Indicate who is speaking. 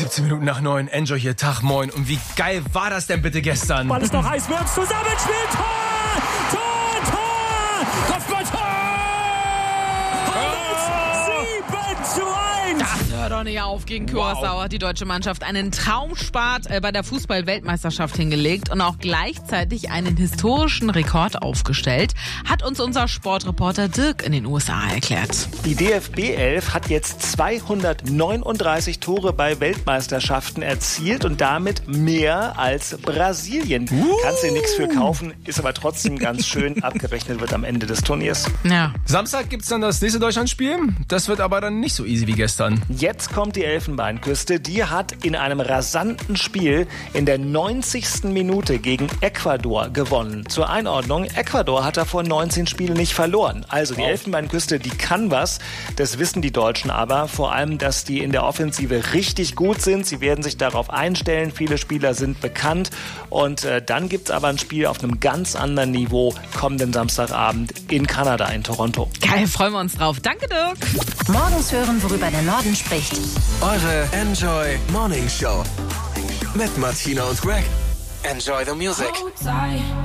Speaker 1: 17 Minuten nach 9. Enjoy hier, Tag, moin. Und wie geil war das denn bitte gestern?
Speaker 2: Ball ist noch heiß, Wirtz zusammenspielt, Tor! Tor! Tor! Kopfball, Tor! 7:1!
Speaker 3: Hör doch nicht auf gegen Curaçao. Hat die deutsche Mannschaft einen Traumstart bei der Fußball-Weltmeisterschaft hingelegt und auch gleichzeitig einen historischen Rekord aufgestellt, hat uns unser Sportreporter Dirk in den USA erklärt.
Speaker 4: Die DFB 11 hat jetzt 239 Tore bei Weltmeisterschaften erzielt und damit mehr als Brasilien. Kannst dir nichts für kaufen, ist aber trotzdem ganz schön. Abgerechnet wird am Ende des Turniers.
Speaker 3: Ja.
Speaker 1: Samstag gibt's dann das nächste Deutschlandspiel. Das wird aber dann nicht so easy wie gestern.
Speaker 4: Jetzt kommt die Elfenbeinküste. Die hat in einem rasanten Spiel in der 90. Minute gegen Ecuador gewonnen. Zur Einordnung, Ecuador hat davor 19 Spiele nicht verloren. Also die Elfenbeinküste, die kann was. Das wissen die Deutschen aber. Vor allem, dass die in der Offensive richtig gut sind. Sie werden sich darauf einstellen. Viele Spieler sind bekannt. Und dann gibt's aber ein Spiel auf einem ganz anderen Niveau kommenden Samstagabend in Kanada, in Toronto.
Speaker 3: Geil, freuen wir uns drauf. Danke, Dirk.
Speaker 5: Morgens hören, worüber der Norden spricht.
Speaker 6: Eure Enjoy Morning Show mit Martina und Greg. Enjoy the music.